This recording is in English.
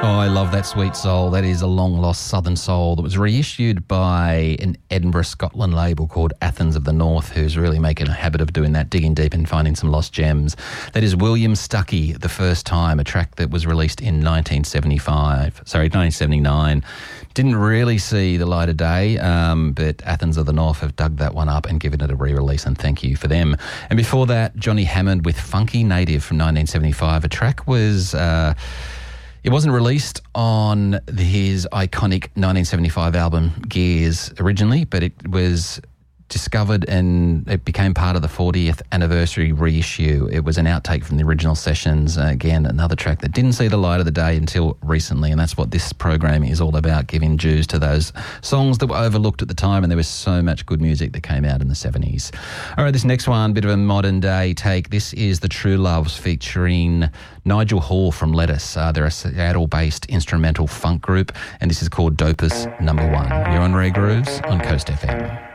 Oh, I love that sweet soul. That is a long-lost southern soul that was reissued by an Edinburgh, Scotland label called Athens of the North, who's really making a habit of doing that, digging deep and finding some lost gems. That is William Stuckey, The First Time, a track that was released in 1979. Didn't really see the light of day, but Athens of the North have dug that one up and given it a re-release, and thank you for them. And before that, Johnny Hammond with Funky Native from 1975. A track was... It wasn't released on his iconic 1975 album Gears originally, but it was discovered and it became part of the 40th anniversary reissue. It was an outtake from the original sessions. Again, another track that didn't see the light of the day until recently, and that's what this program is all about, giving dues to those songs that were overlooked at the time, and there was so much good music that came out in the 70s. All right, this next one, bit of a modern day take. This is The True Loves featuring Nigel Hall from Lettuce. They're a Seattle-based instrumental funk group, and this is called Dopus Number 1. You're on Ray Grooves on Coast FM.